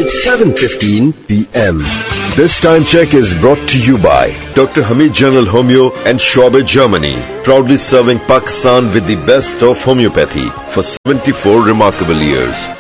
at 7:15 p.m. This time check is brought to you by Dr. Hamid General Homeo and Schwabe, Germany, proudly serving Pakistan with the best of homeopathy for 74 remarkable years.